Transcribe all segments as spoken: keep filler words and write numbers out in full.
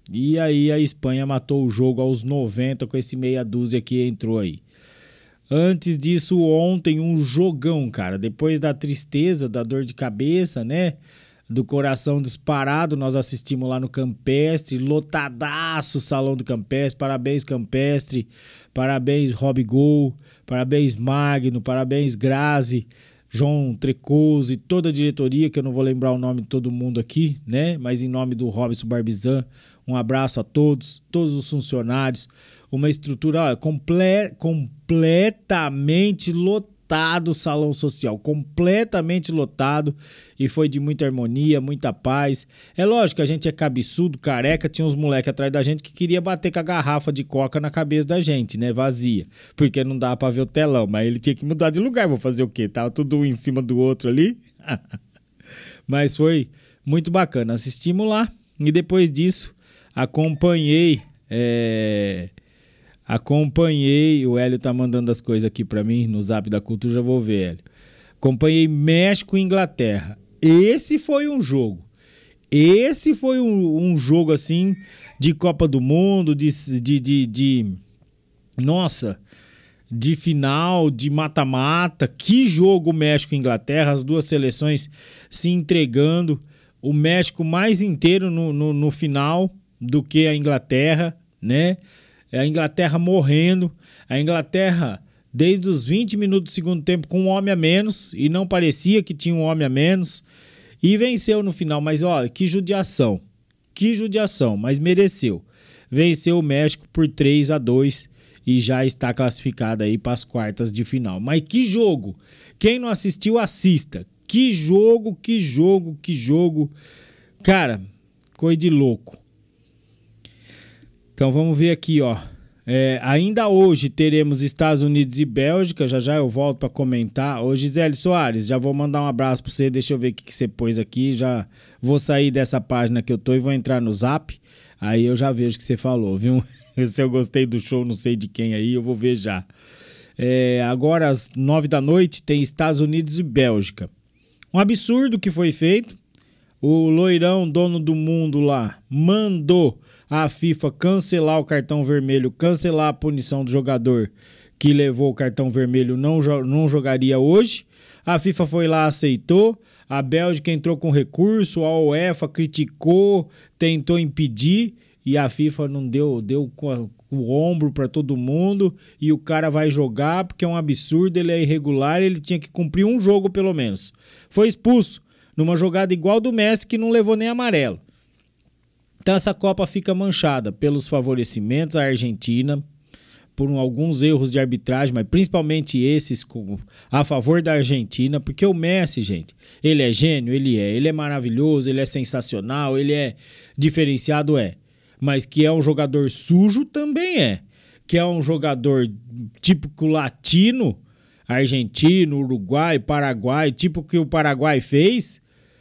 E aí a Espanha matou o jogo aos noventa com esse meia dúzia que entrou aí. Antes disso, ontem, um jogão, cara. Depois da tristeza, da dor de cabeça, né? Do coração disparado, nós assistimos lá no Campestre, lotadaço o salão do Campestre. Parabéns, Campestre. Parabéns, Rob Gol. Parabéns, Magno. Parabéns, Grazi. João Trecoso e toda a diretoria, que eu não vou lembrar o nome de todo mundo aqui, né? Mas em nome do Robson Barbizan, um abraço a todos, todos os funcionários. Uma estrutura ó, comple- completamente lotado o salão social, completamente lotado, e foi de muita harmonia, muita paz. É lógico que a gente é cabeçudo, careca, tinha uns moleques atrás da gente que queria bater com a garrafa de coca na cabeça da gente, né, vazia, porque não dava pra ver o telão, mas ele tinha que mudar de lugar, vou fazer o quê? Tava tudo um em cima do outro ali. Mas foi muito bacana, assistimos lá, e depois disso acompanhei é... Acompanhei, o Hélio tá mandando as coisas aqui pra mim no Zap da Cultura, já vou ver, Hélio. Acompanhei México e Inglaterra. Esse foi um jogo. Esse foi um, um jogo, assim, de Copa do Mundo, de, de, de, de... Nossa, de final, de mata-mata. Que jogo México e Inglaterra, as duas seleções se entregando. O México mais inteiro no, no, no final do que a Inglaterra, né? A Inglaterra morrendo, a Inglaterra desde os vinte minutos do segundo tempo com um homem a menos, e não parecia que tinha um homem a menos, e venceu no final. Mas olha, que judiação, que judiação, mas mereceu. Venceu o México por três a dois e já está classificado aí para as quartas de final. Mas que jogo, quem não assistiu assista, que jogo, que jogo, que jogo, cara, coisa de louco. Então vamos ver aqui, ó. É, ainda hoje teremos Estados Unidos e Bélgica. Já já eu volto para comentar. Ô Gisele Soares, já vou mandar um abraço para você. Deixa eu ver o que, que você pôs aqui. Já vou sair dessa página que eu tô e vou entrar no Zap. Aí eu já vejo o que você falou, viu? Se eu gostei do show, não sei de quem aí, eu vou ver já. É, agora às nove da noite tem Estados Unidos e Bélgica. Um absurdo que foi feito. O loirão, dono do mundo lá, mandou a FIFA cancelar o cartão vermelho, cancelar a punição do jogador que levou o cartão vermelho, não, não jogaria hoje. A FIFA foi lá, aceitou. A Bélgica entrou com recurso, a UEFA criticou, tentou impedir e a FIFA não deu, deu com o ombro para todo mundo e o cara vai jogar porque é um absurdo, ele é irregular, ele tinha que cumprir um jogo pelo menos. Foi expulso numa jogada igual do Messi que não levou nem amarelo. Então essa Copa fica manchada pelos favorecimentos à Argentina, por um, alguns erros de arbitragem, mas principalmente esses com, a favor da Argentina, porque o Messi, gente, ele é gênio, ele é, ele é maravilhoso, ele é sensacional, ele é diferenciado, é, mas que é um jogador sujo também é, que é um jogador típico latino, argentino, Uruguai, Paraguai, tipo que o Paraguai fez,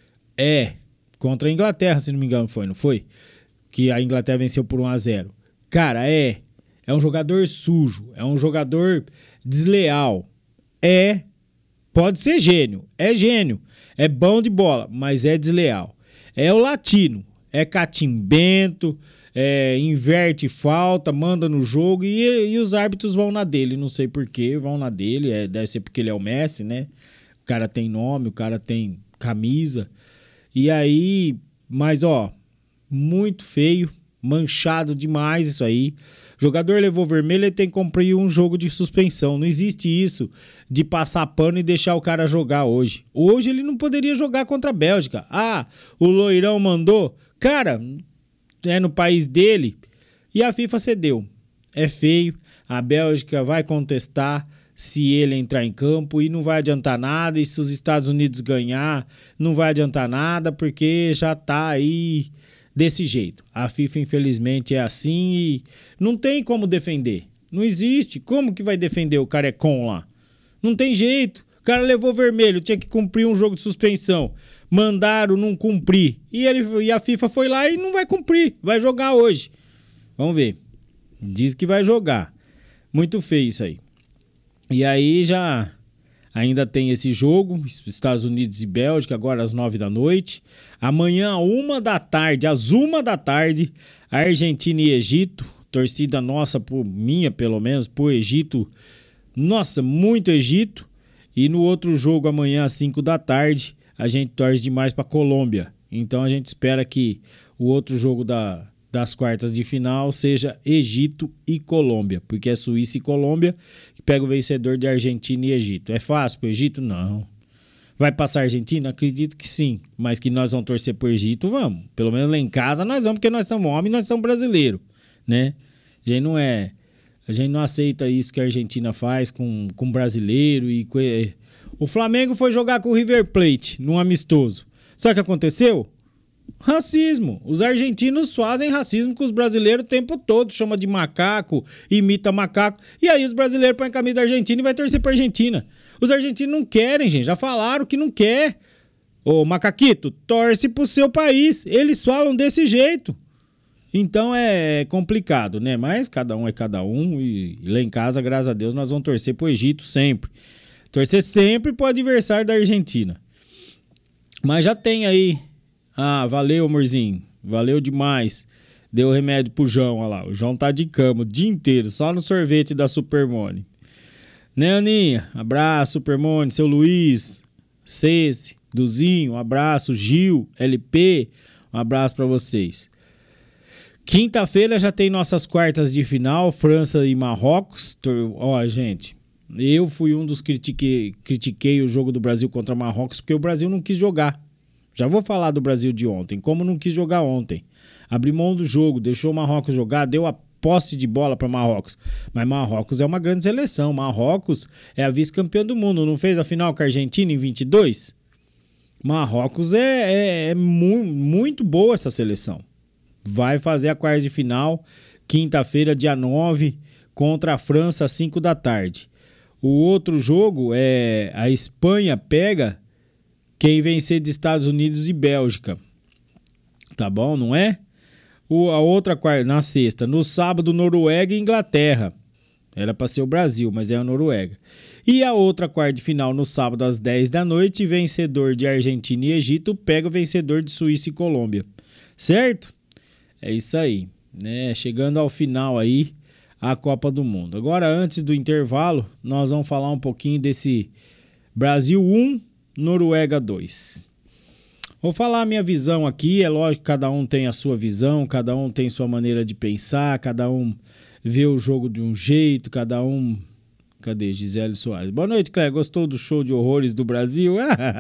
é, contra a Inglaterra, se não me engano foi, não foi? Que a Inglaterra venceu por um a zero. Cara, é, é um jogador sujo, é um jogador desleal, é, pode ser gênio, é gênio, é bom de bola, mas é desleal. É o latino, é catimbento, é, inverte falta, manda no jogo e, e os árbitros vão na dele, não sei porquê, vão na dele, é, deve ser porque ele é o Messi, né? O cara tem nome, o cara tem camisa, e aí, mas ó, muito feio, manchado demais isso aí. Jogador levou vermelho, ele tem que cumprir um jogo de suspensão. Não existe isso de passar pano e deixar o cara jogar hoje. Hoje ele não poderia jogar contra a Bélgica. Ah, o loirão mandou. Cara, é no país dele. E a FIFA cedeu. É feio. A Bélgica vai contestar se ele entrar em campo e não vai adiantar nada. E se os Estados Unidos ganhar, não vai adiantar nada, porque já tá aí desse jeito. A FIFA, infelizmente, é assim e não tem como defender. Não existe. Como que vai defender o carecon lá? Não tem jeito. O cara levou vermelho, tinha que cumprir um jogo de suspensão. Mandaram não cumprir. E, ele, e a FIFA foi lá e não vai cumprir. Vai jogar hoje. Vamos ver. Diz que vai jogar. Muito feio isso aí. E aí já... Ainda tem esse jogo, Estados Unidos e Bélgica, agora às nove da noite. Amanhã, uma da tarde, às uma da tarde, Argentina e Egito. Torcida nossa, por minha pelo menos, por Egito. Nossa, muito Egito. E no outro jogo, amanhã às cinco da tarde, a gente torce demais para Colômbia. Então a gente espera que o outro jogo da, das quartas de final seja Egito e Colômbia, porque é Suíça e Colômbia que pega o vencedor de Argentina e Egito. É fácil pro Egito? Não. Vai passar a Argentina? Acredito que sim, mas que nós vamos torcer pro Egito, vamos. Pelo menos lá em casa nós vamos, porque nós somos homens e nós somos brasileiros, né? A gente não é... A gente não aceita isso que a Argentina faz com, com brasileiro e... Com, o Flamengo foi jogar com o River Plate num amistoso. Sabe o que aconteceu? Racismo. Os argentinos fazem racismo com os brasileiros o tempo todo. Chama de macaco, imita macaco. E aí os brasileiros põem a camisa da Argentina e vai torcer pra Argentina. Os argentinos não querem, gente. Já falaram que não quer. Ô, macaquito, torce pro seu país. Eles falam desse jeito. Então é complicado, né? Mas cada um é cada um. E lá em casa, graças a Deus, nós vamos torcer pro Egito sempre. Torcer sempre pro adversário da Argentina. Mas já tem aí. Ah, valeu, amorzinho. Valeu demais. Deu remédio pro João, olha lá. O João tá de cama o dia inteiro, só no sorvete da Supermone. Né, Aninha? Abraço, Supermone. Seu Luiz, Cesse, Duzinho, um abraço. Gil, L P, um abraço pra vocês. Quinta-feira já tem nossas quartas de final, França e Marrocos. Ó, gente, eu fui um dos que critiquei, critiquei o jogo do Brasil contra Marrocos, porque o Brasil não quis jogar. Já vou falar do Brasil de ontem, como não quis jogar ontem. Abriu mão do jogo, deixou o Marrocos jogar, deu a posse de bola para Marrocos. Mas Marrocos é uma grande seleção. Marrocos é a vice-campeã do mundo. Não fez a final com a Argentina em vinte e dois? Marrocos é, é, é mu muito boa essa seleção. Vai fazer a quarta de final, quinta-feira, dia nove, contra a França, às cinco da tarde. O outro jogo é a Espanha pega quem vencer de Estados Unidos e Bélgica. Tá bom, não é? O, a outra quarta, na sexta. No sábado, Noruega e Inglaterra. Era para ser o Brasil, mas é a Noruega. E a outra quarta de final, no sábado, às dez da noite, vencedor de Argentina e Egito pega o vencedor de Suíça e Colômbia. Certo? É isso aí, né? Chegando ao final aí, a Copa do Mundo. Agora, antes do intervalo, nós vamos falar um pouquinho desse Brasil um, Noruega dois. Vou falar a minha visão aqui, é lógico que cada um tem a sua visão, cada um tem sua maneira de pensar, cada um vê o jogo de um jeito, cada um... Cadê Gisele Soares? Boa noite, Cléber. Gostou do show de horrores do Brasil?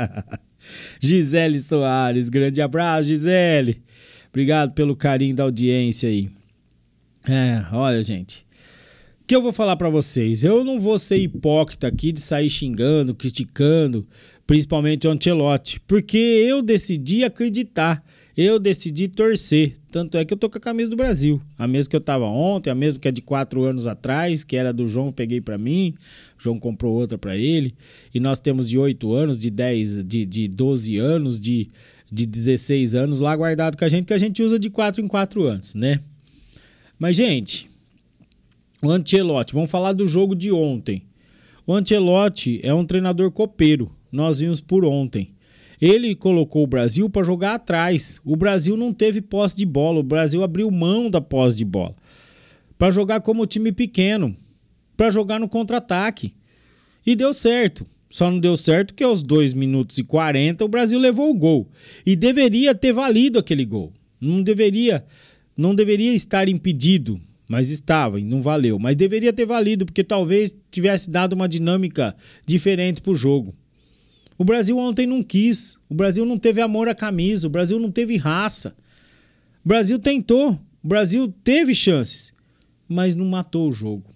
Gisele Soares, grande abraço, Gisele. Obrigado pelo carinho da audiência aí. É, olha, gente, o que eu vou falar pra vocês? Eu não vou ser hipócrita aqui de sair xingando, criticando, principalmente o Ancelotti, porque eu decidi acreditar, eu decidi torcer. Tanto é que eu tô com a camisa do Brasil, a mesma que eu tava ontem, a mesma que é de quatro anos atrás, que era do João, peguei pra mim, o João comprou outra pra ele, e nós temos de oito anos, de dez, de, de doze anos, de, de dezesseis anos lá guardado com a gente, que a gente usa de quatro em quatro anos, né? Mas, gente, o Ancelotti, vamos falar do jogo de ontem. O Ancelotti é um treinador copeiro, nós vimos por ontem. Ele colocou o Brasil para jogar atrás. O Brasil não teve posse de bola. O Brasil abriu mão da posse de bola. Para jogar como time pequeno. Para jogar no contra-ataque. E deu certo. Só não deu certo que aos dois minutos e quarenta o Brasil levou o gol. E deveria ter valido aquele gol. Não deveria, não deveria estar impedido. Mas estava e não valeu. Mas deveria ter valido porque talvez tivesse dado uma dinâmica diferente para o jogo. O Brasil ontem não quis, o Brasil não teve amor à camisa, o Brasil não teve raça. O Brasil tentou, o Brasil teve chances, mas não matou o jogo.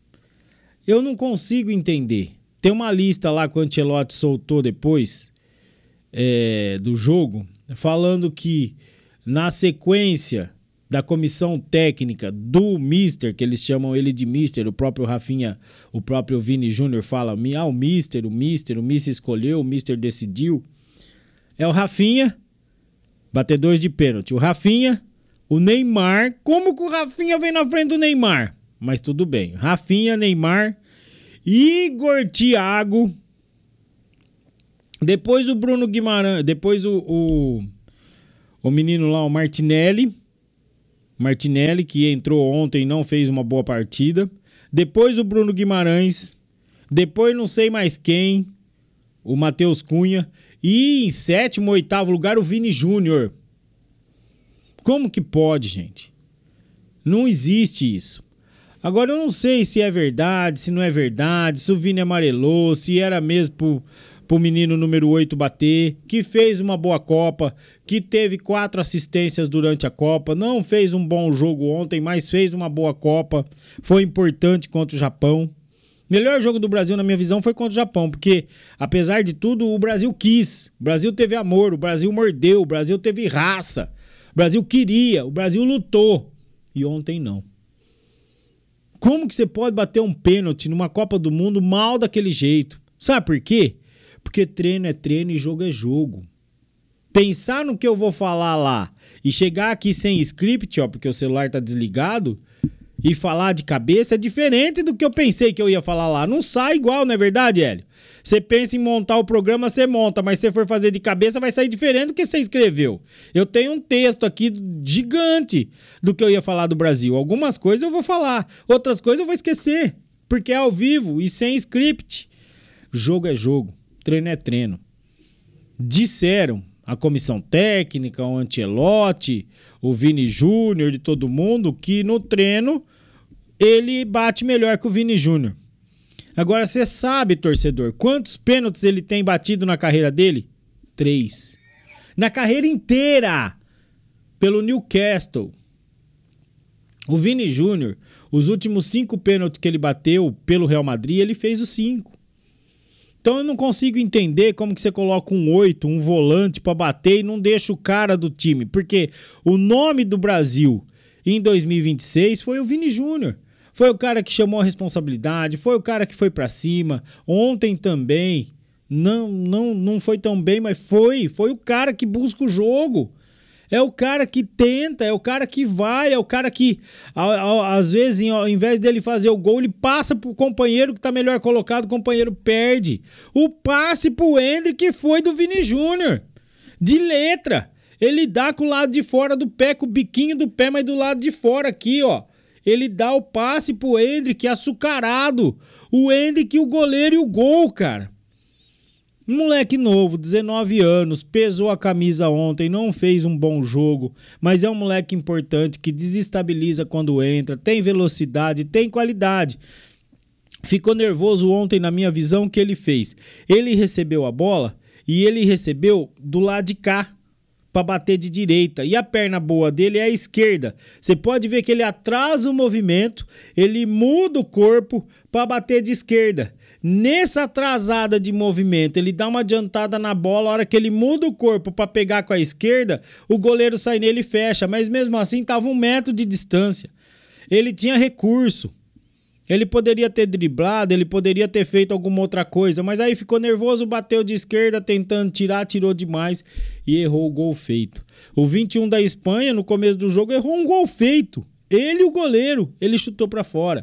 Eu não consigo entender. Tem uma lista lá que o Ancelotti soltou depois é, do jogo, falando que na sequência da comissão técnica do Mister, que eles chamam ele de Mister, o próprio Rafinha, o próprio Vini Júnior fala, ah, o Mister, o Mister, o Mister escolheu, o Mister decidiu. É o Rafinha, batedores de pênalti. O Rafinha, o Neymar, como que o Rafinha vem na frente do Neymar? Mas tudo bem, Rafinha, Neymar, Igor Thiago, Depois o Bruno Guimarães, depois o, o, o menino lá, o Martinelli, Martinelli, que entrou ontem e não fez uma boa partida. Depois o Bruno Guimarães, depois não sei mais quem, o Matheus Cunha. E em sétimo, oitavo lugar, o Vini Júnior. Como que pode, gente? Não existe isso. Agora eu não sei se é verdade, se não é verdade, se o Vini amarelou, se era mesmo pro, pro menino número oito bater, que fez uma boa Copa, que teve quatro assistências durante a Copa, não fez um bom jogo ontem, mas fez uma boa Copa, foi importante contra o Japão. Melhor jogo do Brasil, na minha visão, foi contra o Japão, porque, apesar de tudo, o Brasil quis, o Brasil teve amor, o Brasil mordeu, o Brasil teve raça, o Brasil queria, o Brasil lutou, e ontem não. Como que você pode bater um pênalti numa Copa do Mundo mal daquele jeito? Sabe por quê? Porque treino é treino e jogo é jogo. Pensar no que eu vou falar lá e chegar aqui sem script, ó, porque o celular tá desligado, e falar de cabeça é diferente do que eu pensei que eu ia falar lá. Não sai igual, não é verdade, Hélio? Você pensa em montar o programa, você monta, mas se você for fazer de cabeça, vai sair diferente do que você escreveu. Eu tenho um texto aqui gigante do que eu ia falar do Brasil. Algumas coisas eu vou falar, outras coisas eu vou esquecer, porque é ao vivo e sem script. Jogo é jogo, treino é treino. Disseram a comissão técnica, o Ancelotti, o Vini Júnior, de todo mundo, que no treino ele bate melhor que o Vini Júnior. Agora, você sabe, torcedor, quantos pênaltis ele tem batido na carreira dele? Três. Na carreira inteira, pelo Newcastle. O Vini Júnior, os últimos cinco pênaltis que ele bateu pelo Real Madrid, ele fez os cinco. Então eu não consigo entender como que você coloca um oito, um volante pra bater e não deixa o cara do time. Porque o nome do Brasil em dois mil e vinte e seis foi o Vini Júnior. Foi o cara que chamou a responsabilidade, foi o cara que foi pra cima. Ontem também, não, não, não foi tão bem, mas foi. Foi o cara que busca o jogo. É o cara que tenta, é o cara que vai, é o cara que, às vezes, ao invés dele fazer o gol, ele passa pro companheiro que tá melhor colocado, o companheiro perde. O passe pro Endrick foi do Vini Júnior. De letra. Ele dá com o lado de fora do pé, com o biquinho do pé, mas do lado de fora aqui, ó. Ele dá o passe pro Endrick açucarado. O Endrick, o goleiro e o gol, cara. Moleque novo, dezenove anos, pesou a camisa ontem, não fez um bom jogo, mas é um moleque importante que desestabiliza quando entra, tem velocidade, tem qualidade. Ficou nervoso ontem na minha visão, o que ele fez? Ele recebeu a bola e ele recebeu do lado de cá, para bater de direita, e a perna boa dele é a esquerda. Você pode ver que ele atrasa o movimento, ele muda o corpo para bater de esquerda. Nessa atrasada de movimento, ele dá uma adiantada na bola, a hora que ele muda o corpo para pegar com a esquerda, o goleiro sai nele e fecha, mas mesmo assim tava um metro de distância. Ele tinha recurso. Ele poderia ter driblado, ele poderia ter feito alguma outra coisa, mas aí ficou nervoso, bateu de esquerda tentando tirar, tirou demais e errou o gol feito. O vinte e um da Espanha, no começo do jogo, errou um gol feito. Ele e o goleiro, ele chutou pra fora.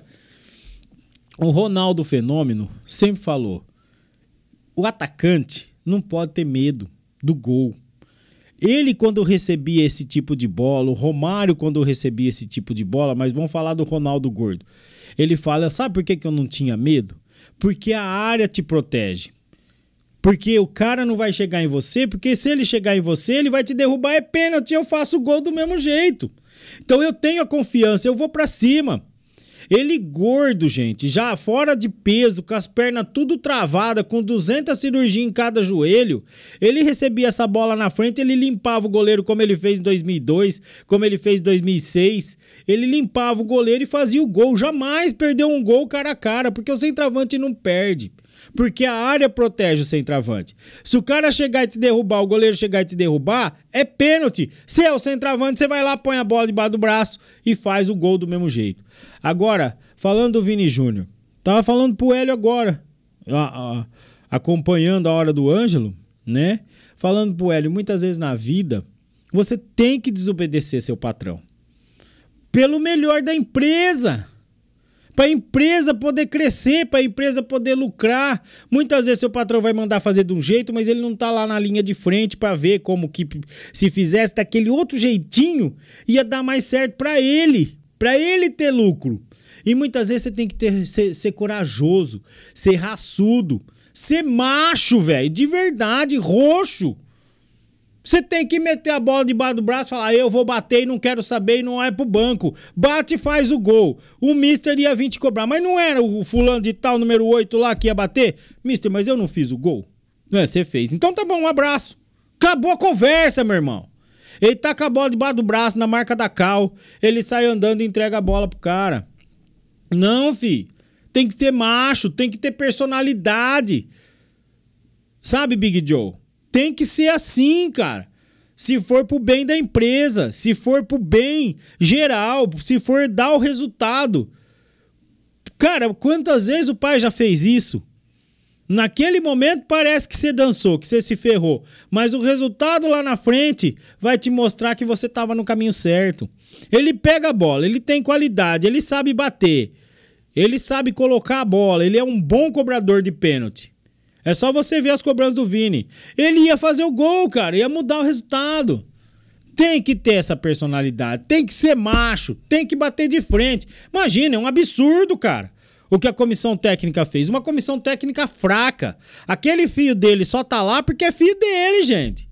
O Ronaldo Fenômeno sempre falou, o atacante não pode ter medo do gol. Ele, quando recebia esse tipo de bola, o Romário, quando recebia esse tipo de bola, mas vamos falar do Ronaldo Gordo. Ele fala, sabe por que que eu não tinha medo? Porque a área te protege. Porque o cara não vai chegar em você, porque se ele chegar em você, ele vai te derrubar, é pênalti, eu faço o gol do mesmo jeito. Então eu tenho a confiança, eu vou pra cima. Ele gordo, gente, já fora de peso, com as pernas tudo travadas, com duzentas cirurgias em cada joelho, ele recebia essa bola na frente, ele limpava o goleiro como ele fez em dois mil e dois, como ele fez em dois mil e seis, ele limpava o goleiro e fazia o gol, jamais perdeu um gol cara a cara, porque o centroavante não perde, porque a área protege o centroavante. Se o cara chegar e te derrubar, o goleiro chegar e te derrubar, é pênalti. Se é o centroavante, você vai lá, põe a bola debaixo do braço e faz o gol do mesmo jeito. Agora, falando do Vini Júnior, tava falando pro Hélio agora, a, a, acompanhando a hora do Ângelo, né? Falando pro Hélio, muitas vezes na vida, você tem que desobedecer seu patrão. Pelo melhor da empresa. Para a empresa poder crescer, para a empresa poder lucrar. Muitas vezes seu patrão vai mandar fazer de um jeito, mas ele não tá lá na linha de frente para ver como que se fizesse daquele outro jeitinho ia dar mais certo para ele, para ele ter lucro. E muitas vezes você tem que ter, ser, ser corajoso, ser raçudo, ser macho, velho, de verdade, roxo. Você tem que meter a bola debaixo do braço e falar, eu vou bater e não quero saber e não é pro banco. Bate e faz o gol. O mister ia vir te cobrar. Mas não era o fulano de tal, número oito lá, que ia bater? Mister, mas eu não fiz o gol. Não é, você fez. Então tá bom, um abraço. Acabou a conversa, meu irmão. Ele tá com a bola debaixo do braço, na marca da cal. Ele sai andando e entrega a bola pro cara. Não, fi. Tem que ter macho, tem que ter personalidade. Sabe, Big Joe? Tem que ser assim, cara. Se for pro bem da empresa, se for pro bem geral, se for dar o resultado. Cara, quantas vezes o pai já fez isso? Naquele momento parece que você dançou, que você se ferrou. Mas o resultado lá na frente vai te mostrar que você estava no caminho certo. Ele pega a bola, ele tem qualidade, ele sabe bater. Ele sabe colocar a bola, ele é um bom cobrador de pênalti. É só você ver as cobranças do Vini. Ele ia fazer o gol, cara. Ia mudar o resultado. Tem que ter essa personalidade. Tem que ser macho. Tem que bater de frente. Imagina, é um absurdo, cara. O que a comissão técnica fez. Uma comissão técnica fraca. Aquele filho dele só tá lá porque é filho dele, gente.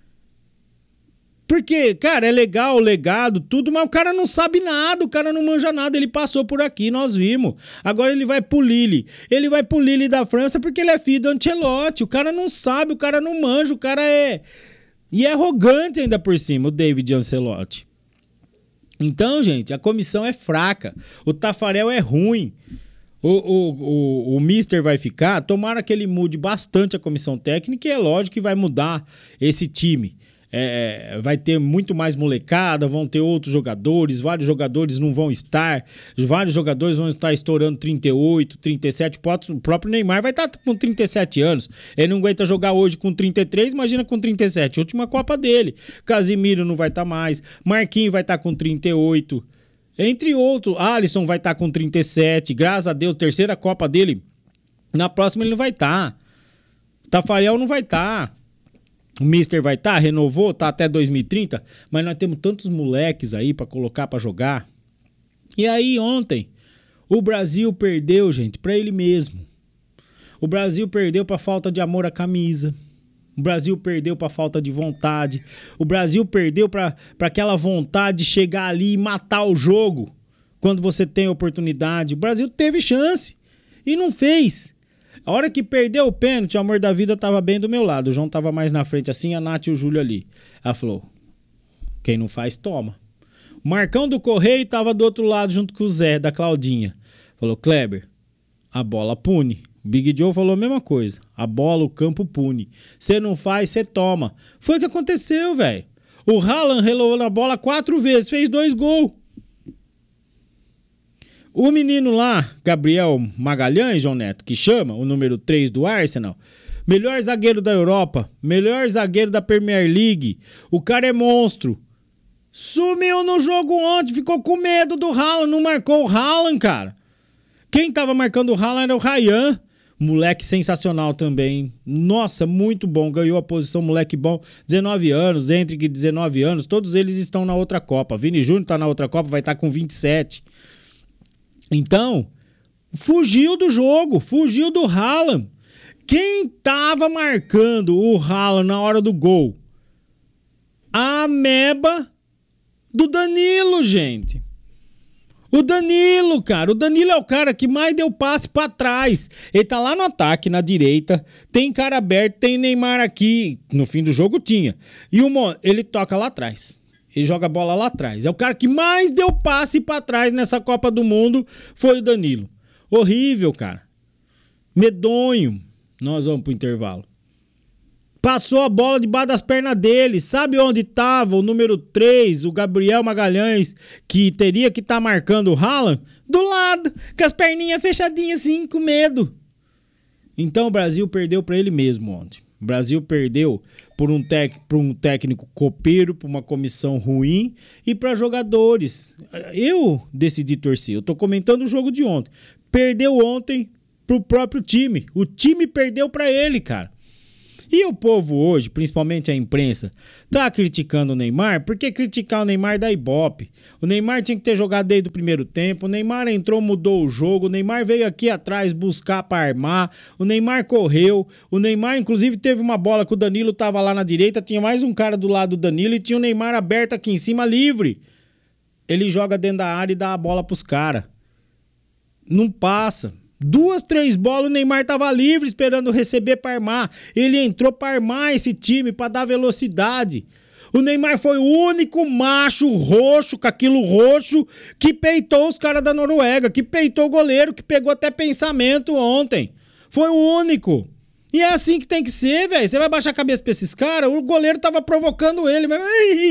Porque, cara, é legal o legado, tudo, mas o cara não sabe nada, o cara não manja nada, ele passou por aqui, nós vimos. Agora ele vai pro Lille, ele vai pro Lille da França porque ele é filho do Ancelotti, o cara não sabe, o cara não manja, o cara é... E é arrogante ainda por cima, o David Ancelotti. Então, gente, a comissão é fraca, o Tafarel é ruim, o, o, o, o Mister vai ficar, tomara que ele mude bastante a comissão técnica e é lógico que vai mudar esse time. É, vai ter muito mais molecada, vão ter outros jogadores, vários jogadores não vão estar, vários jogadores vão estar estourando trinta e oito, trinta e sete, o próprio Neymar vai estar com trinta e sete anos, ele não aguenta jogar hoje com trinta e três, imagina com trinta e sete, última Copa dele. Casimiro não vai estar mais, Marquinhos vai estar com trinta e oito, entre outros, Alisson vai estar com trinta e sete, graças a Deus, terceira Copa dele, na próxima ele não vai estar, Tafarel não vai estar. O Mister vai estar, tá, renovou, tá até dois mil e trinta, mas nós temos tantos moleques aí pra colocar pra jogar. E aí ontem, o Brasil perdeu, gente, pra ele mesmo. O Brasil perdeu pra falta de amor à camisa. O Brasil perdeu pra falta de vontade. O Brasil perdeu pra, pra aquela vontade de chegar ali e matar o jogo quando você tem oportunidade. O Brasil teve chance e não fez. A hora que perdeu o pênalti, o amor da vida tava bem do meu lado. O João tava mais na frente assim, a Nath e o Júlio ali. Ela falou, quem não faz, toma. O Marcão do Correio tava do outro lado junto com o Zé, da Claudinha. Falou, Kleber, a bola pune. O Big Joe falou a mesma coisa. A bola, o campo pune. Você não faz, você toma. Foi o que aconteceu, velho. O Haaland relou na bola quatro vezes, fez dois gols. O menino lá, Gabriel Magalhães, João Neto, que chama, o número três do Arsenal, melhor zagueiro da Europa, melhor zagueiro da Premier League, o cara é monstro. Sumiu no jogo ontem, ficou com medo do Haaland, não marcou o Haaland, cara. Quem tava marcando o Haaland era o Ryan, moleque sensacional também. Nossa, muito bom, ganhou a posição, moleque bom, dezenove anos, entre dezenove anos, todos eles estão na outra Copa. Vini Júnior tá na outra Copa, vai estar com vinte e sete. Então, fugiu do jogo, fugiu do Haaland. Quem tava marcando o Haaland na hora do gol? A ameba do Danilo, gente. O Danilo, cara. O Danilo é o cara que mais deu passe pra trás. Ele tá lá no ataque, na direita. Tem cara aberto, tem Neymar aqui. No fim do jogo tinha. E o Mo... ele toca lá atrás. Ele joga a bola lá atrás. É o cara que mais deu passe pra trás nessa Copa do Mundo, foi o Danilo. Horrível, cara. Medonho. Nós vamos pro intervalo. Passou a bola debaixo das pernas dele. Sabe onde tava o número três, o Gabriel Magalhães, que teria que estar tá marcando o Haaland? Do lado, com as perninhas fechadinhas assim, com medo. Então o Brasil perdeu pra ele mesmo ontem. O Brasil perdeu por um, tec, por um técnico copeiro, por uma comissão ruim e para jogadores. Eu decidi torcer. Eu tô comentando o jogo de ontem. Perdeu ontem pro próprio time. O time perdeu para ele, cara. E o povo hoje, principalmente a imprensa, tá criticando o Neymar, porque criticar o Neymar dá ibope. O Neymar tinha que ter jogado desde o primeiro tempo, o Neymar entrou, mudou o jogo, o Neymar veio aqui atrás buscar para armar, o Neymar correu, o Neymar inclusive teve uma bola que o Danilo tava lá na direita, tinha mais um cara do lado do Danilo e tinha o Neymar aberto aqui em cima, livre. Ele joga dentro da área e dá a bola pros caras. Não passa. Duas, três bolas, o Neymar tava livre esperando receber para armar. Ele entrou para armar esse time, para dar velocidade. O Neymar foi o único macho roxo, com aquilo roxo, que peitou os caras da Noruega, que peitou o goleiro, que pegou até pensamento ontem. Foi o único. E é assim que tem que ser, velho. Você vai baixar a cabeça pra esses caras? O goleiro tava provocando ele. Mas...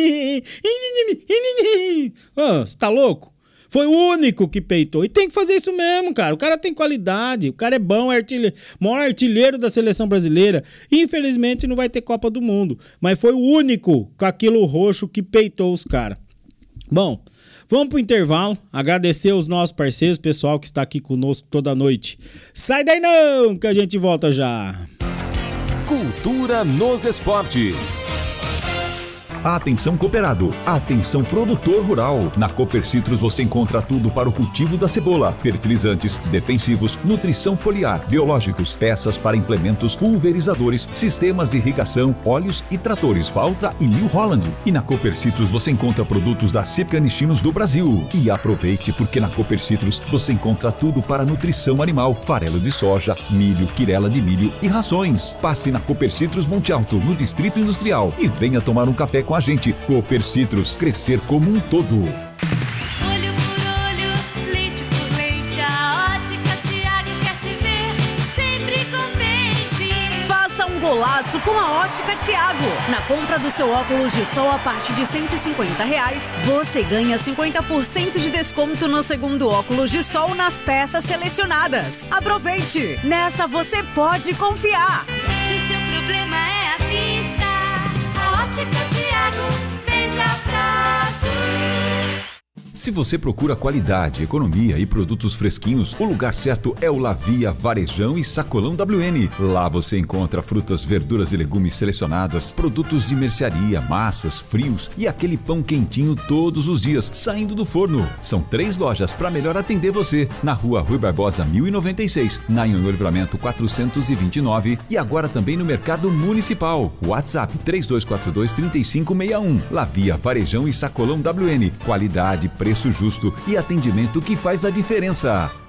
oh, você tá louco? Foi o único que peitou. E tem que fazer isso mesmo, cara. O cara tem qualidade. O cara é bom, é artilheiro, maior artilheiro da seleção brasileira. Infelizmente não vai ter Copa do Mundo. Mas foi o único com aquilo roxo que peitou os caras. Bom, vamos pro intervalo. Agradecer os nossos parceiros, pessoal que está aqui conosco toda noite. Sai daí não, que a gente volta já. Cultura nos esportes. Atenção cooperado, atenção produtor rural. Na Cooper Citrus você encontra tudo para o cultivo da cebola, fertilizantes, defensivos, nutrição foliar, biológicos, peças para implementos, pulverizadores, sistemas de irrigação, óleos e tratores Valtra e New Holland. E na Cooper Citrus você encontra produtos da Cipcanichinos do Brasil. E aproveite porque na Cooper Citrus você encontra tudo para nutrição animal, farelo de soja, milho, quirela de milho e rações. Passe na Cooper Citrus Monte Alto, no Distrito Industrial e venha tomar um café com a gente. Cooper Citrus, crescer como um todo. Olho por olho, leite por leite, a Ótica Thiago quer te ver sempre contente. Faça um golaço com a Ótica Thiago. Na compra do seu óculos de sol a partir de cento e cinquenta reais, você ganha cinquenta por cento de desconto no segundo óculos de sol nas peças selecionadas. Aproveite! Nessa você pode confiar. Se seu problema é a vista, a Ótica Thiago vende a prazo. Se você procura qualidade, economia e produtos fresquinhos, o lugar certo é o Lavia Varejão e Sacolão W N. Lá você encontra frutas, verduras e legumes selecionadas, produtos de mercearia, massas, frios e aquele pão quentinho todos os dias, saindo do forno. São três lojas para melhor atender você. Na rua Rui Barbosa mil e noventa e seis, na Anhonho Livramento quatrocentos e vinte e nove e agora também no Mercado Municipal. WhatsApp três dois quatro dois, três cinco seis um. Lavia Varejão e Sacolão W N. Qualidade, preço justo e atendimento que faz a diferença.